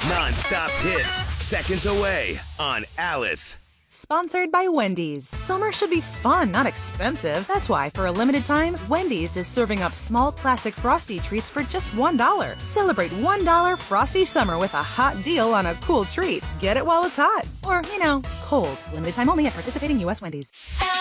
Non-stop hits, seconds away on Alice. Sponsored by Wendy's. Summer should be fun, not expensive. That's why, for a limited time, Wendy's is serving up small classic Frosty treats for just $1. Celebrate $1 Frosty Summer with a hot deal on a cool treat. Get it while it's hot. Or, cold. Limited time only at participating U.S. Wendy's.